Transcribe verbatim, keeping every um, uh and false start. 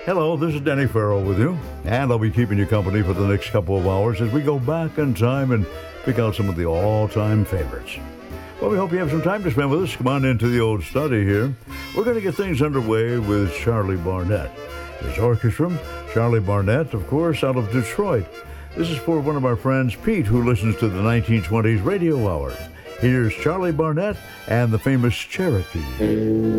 Hello, this is Danny Farrell with you, and I'll be keeping you company for the next couple of hours as we go back in time and pick out some of the all-time favorites. Well, we hope you have some time to spend with us. Come on into the old study here. We're going to get things underway with Charlie Barnet. His orchestra, Charlie Barnet, of course, out of Detroit. This is for one of our friends, Pete, who listens to the nineteen twenties Radio Hour. Here's Charlie Barnet and the famous Cherokee.